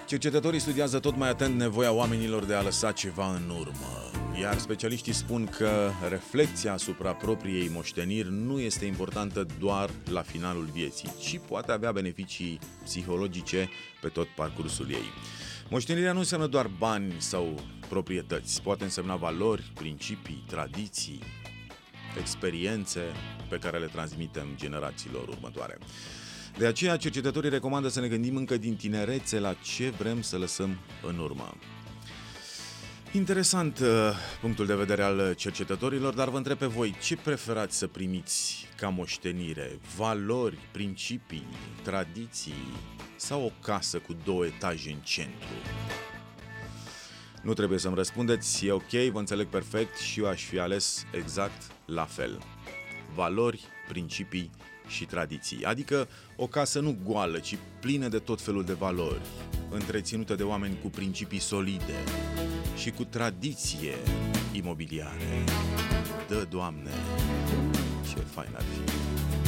Cercetătorii studiază tot mai atent nevoia oamenilor de a lăsa ceva în urmă, iar specialiștii spun că reflecția asupra propriei moșteniri nu este importantă doar la finalul vieții, ci poate avea beneficii psihologice pe tot parcursul ei. Moștenirea nu înseamnă doar bani sau proprietăți, poate însemna valori, principii, tradiții, experiențe pe care le transmitem generațiilor următoare. De aceea, cercetătorii recomandă să ne gândim încă din tinerețe la ce vrem să lăsăm în urmă. Interesant punctul de vedere al cercetătorilor, dar vă întreb pe voi, ce preferați să primiți ca moștenire? Valori, principii, tradiții sau o casă cu 2 etaje în centru? Nu trebuie să-mi răspundeți, e ok, vă înțeleg perfect și eu aș fi ales exact la fel. Valori, principii și tradiții, adică o casă nu goală, ci plină de tot felul de valori, întreținută de oameni cu principii solide și cu tradiție imobiliare. Dă, Doamne, ce fain ar fi!